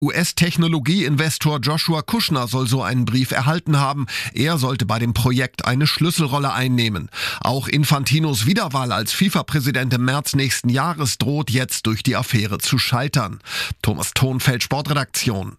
US-Technologie-Investor Joshua Kushner soll so einen Brief erhalten haben. Er sollte bei dem Projekt eine Schlüsselrolle einnehmen. Auch Infantinos Wiederwahl als FIFA-Präsident im März nächsten Jahres droht jetzt durch die Affäre zu scheitern. Thomas Thonfeld, Sportredaktion.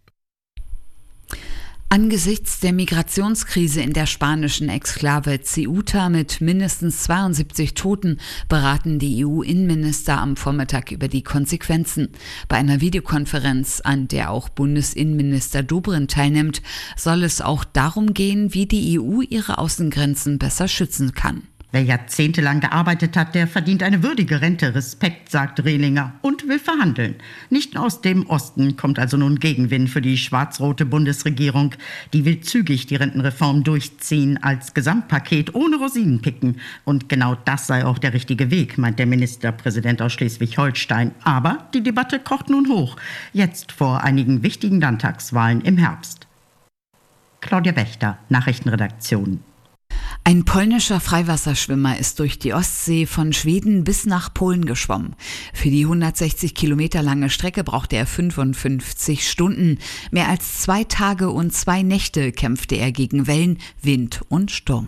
Angesichts der Migrationskrise in der spanischen Exklave Ceuta mit mindestens 72 Toten beraten die EU-Innenminister am Vormittag über die Konsequenzen. Bei einer Videokonferenz, an der auch Bundesinnenminister Dobrindt teilnimmt, soll es auch darum gehen, wie die EU ihre Außengrenzen besser schützen kann. Wer jahrzehntelang gearbeitet hat, der verdient eine würdige Rente. Respekt, sagt Rehlinger und will verhandeln. Nicht aus dem Osten kommt also nun Gegenwind für die schwarz-rote Bundesregierung. Die will zügig die Rentenreform durchziehen als Gesamtpaket ohne Rosinen picken. Und genau das sei auch der richtige Weg, meint der Ministerpräsident aus Schleswig-Holstein. Aber die Debatte kocht nun hoch. Jetzt vor einigen wichtigen Landtagswahlen im Herbst. Claudia Wächter, Nachrichtenredaktion. Ein polnischer Freiwasserschwimmer ist durch die Ostsee von Schweden bis nach Polen geschwommen. Für die 160 Kilometer lange Strecke brauchte er 55 Stunden. Mehr als 2 Tage und 2 Nächte kämpfte er gegen Wellen, Wind und Sturm.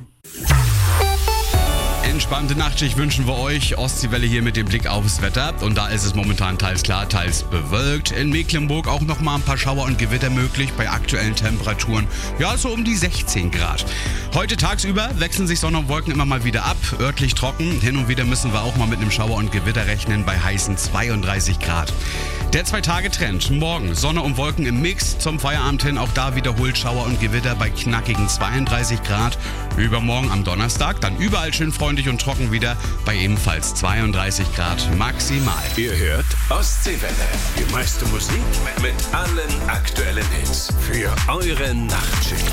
Entspannte Nachtschicht wünschen wir euch. Ostseewelle hier mit dem Blick aufs Wetter. Und da ist es momentan teils klar, teils bewölkt. In Mecklenburg auch noch mal ein paar Schauer und Gewitter möglich bei aktuellen Temperaturen. Ja, so um die 16 Grad. Heute tagsüber wechseln sich Sonne und Wolken immer mal wieder ab. Örtlich trocken. Hin und wieder müssen wir auch mal mit einem Schauer und Gewitter rechnen bei heißen 32 Grad. Der 2-Tage-Trend. Morgen Sonne und Wolken im Mix. Zum Feierabend hin auch da wiederholt Schauer und Gewitter bei knackigen 32 Grad. Übermorgen am Donnerstag dann überall schön freundlich und trocken wieder bei ebenfalls 32 Grad maximal. Ihr hört Ostseewelle. Die meiste Musik mit allen aktuellen Hits für eure Nachtschicht.